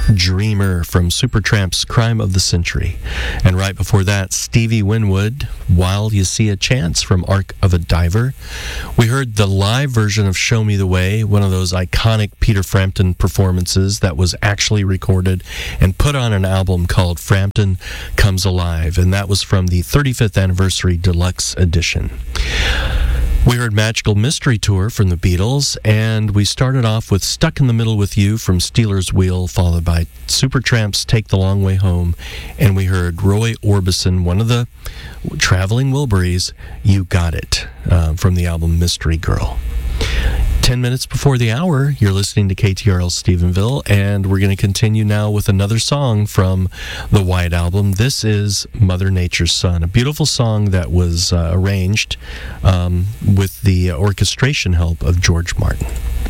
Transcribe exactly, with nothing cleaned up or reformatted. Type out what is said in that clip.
Dreamer from Supertramp's Crime of the Century. And right before that, Stevie Winwood, While You See a Chance from Arc of a Diver. We heard the live version of Show Me the Way, one of those iconic Peter Frampton performances that was actually recorded and put on an album called Frampton Comes Alive, and that was from the thirty-fifth Anniversary Deluxe Edition. We heard Magical Mystery Tour from the Beatles, and we started off with Stuck in the Middle with You from Stealers Wheel, followed by Supertramp's Take the Long Way Home, and we heard Roy Orbison, one of the Traveling Wilburys, You Got It, uh, from the album Mystery Girl. Ten minutes before the hour, you're listening to K T R L Stephenville, and we're going to continue now with another song from the White Album. This is Mother Nature's Son, a beautiful song that was uh, arranged um, with the orchestration help of George Martin.